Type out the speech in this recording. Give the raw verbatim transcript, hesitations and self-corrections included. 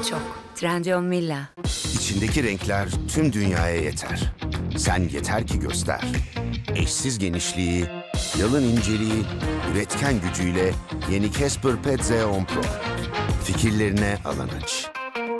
çok. Trendyol Milla. İçindeki renkler tüm dünyaya yeter. Sen yeter ki göster. Eşsiz genişliği, yalın inceliği, üretken gücüyle yeni Casper Pet Z on Pro. Fikirlerine alan aç.